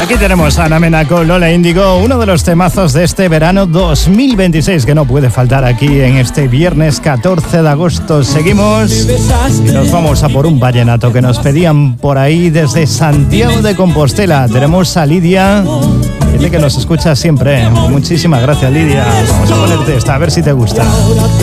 Aquí tenemos a Ana Mena con Lola Índigo, uno de los temazos de este verano 2026 que no puede faltar aquí en este viernes 14 de agosto. Seguimos y nos vamos a por un vallenato que nos pedían por ahí desde Santiago de Compostela. Tenemos a Lidia, dile que nos escucha siempre. Muchísimas gracias, Lidia. Vamos a ponerte esta, a ver si te gusta.